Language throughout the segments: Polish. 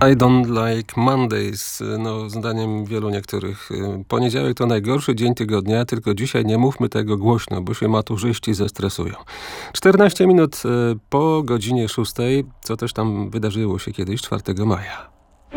I don't like Mondays. No, zdaniem wielu niektórych poniedziałek to najgorszy dzień tygodnia, tylko dzisiaj nie mówmy tego głośno, bo się maturzyści zestresują. 14 minut po godzinie 6. Co też tam wydarzyło się kiedyś 4 maja.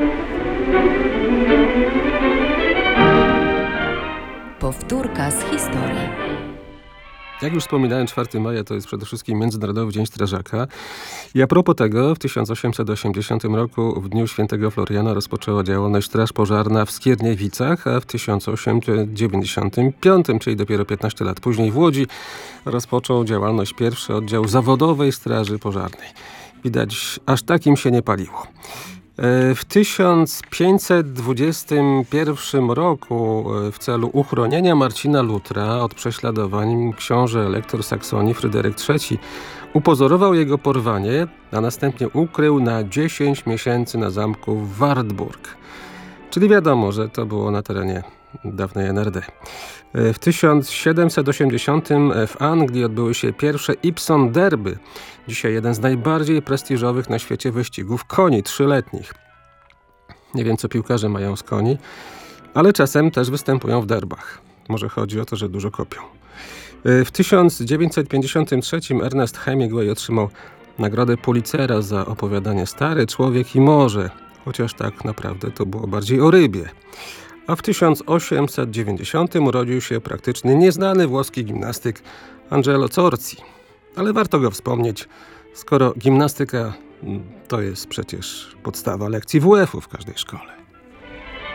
Powtórka z historii. Jak już wspominałem, 4 maja to jest przede wszystkim Międzynarodowy Dzień Strażaka. I a propos tego, w 1880 roku, w dniu świętego Floriana, rozpoczęła działalność Straż Pożarna w Skierniewicach, a w 1895, czyli dopiero 15 lat później, w Łodzi rozpoczął działalność pierwszy oddział zawodowej Straży Pożarnej. Widać, aż tak im się nie paliło. W 1521 roku w celu uchronienia Marcina Lutra od prześladowań książę elektor Saksonii Fryderyk III upozorował jego porwanie, a następnie ukrył na 10 miesięcy na zamku Wartburg. Czyli wiadomo, że to było na terenie dawnej NRD. W 1780 w Anglii odbyły się pierwsze Ipson Derby. Dzisiaj jeden z najbardziej prestiżowych na świecie wyścigów koni 3-letnich. Nie wiem, co piłkarze mają z koni, ale czasem też występują w derbach. Może chodzi o to, że dużo kopią. W 1953 Ernest Hemingway otrzymał nagrodę Pulitzera za opowiadanie Stary człowiek i morze. Chociaż tak naprawdę to było bardziej o rybie. A w 1890 urodził się praktycznie nieznany włoski gimnastyk Angelo Zorzi. Ale warto go wspomnieć, skoro gimnastyka to jest przecież podstawa lekcji WF-u w każdej szkole.